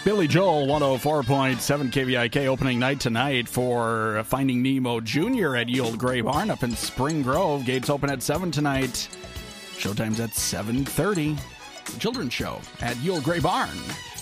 Billy Joel, 104.7 KVIK, opening night tonight for Finding Nemo Jr. at Ye Olde Grey Barn up in Spring Grove. Gates open at 7 tonight. Showtime's at 7:30. The children's show at Ye Olde Grey Barn.